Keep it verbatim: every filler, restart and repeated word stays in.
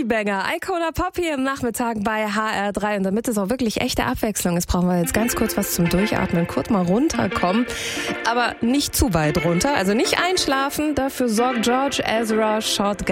Banger, Icona Pop hier im Nachmittag bei H R drei. Und damit es auch wirklich echte Abwechslung ist, brauchen wir jetzt ganz kurz was zum Durchatmen, kurz mal runterkommen. Aber nicht zu weit runter, also nicht einschlafen. Dafür sorgt George Ezra Shotgun